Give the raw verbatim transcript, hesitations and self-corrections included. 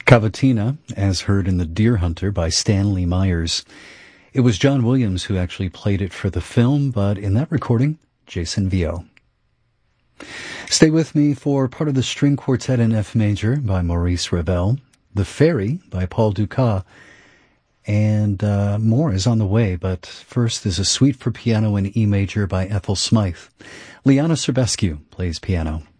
Cavatina, as heard in The Deer Hunter by Stanley Myers. It was John Williams who actually played it for the film, but in that recording, Jason Vio. Stay with me for part of the string quartet in F major by Maurice Ravel, The Fairy by Paul Dukas, and uh, more is on the way, but first is a suite for piano in E major by Ethel Smythe. Liana Serbescu plays piano.